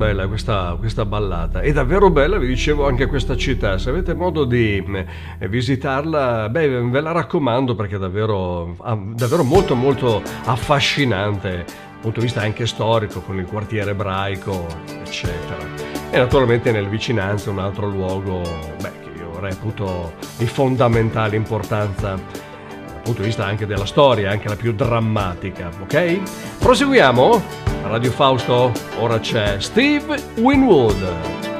bella questa ballata, è davvero bella, vi dicevo anche questa città, se avete modo di visitarla, beh, ve la raccomando perché è davvero, davvero molto molto affascinante dal punto di vista anche storico, con il quartiere ebraico, eccetera. E naturalmente nelle vicinanze un altro luogo, beh, che io reputo di fondamentale importanza dal punto di vista anche della storia, anche la più drammatica, ok? Proseguiamo. A Radio Fausto ora c'è Steve Winwood.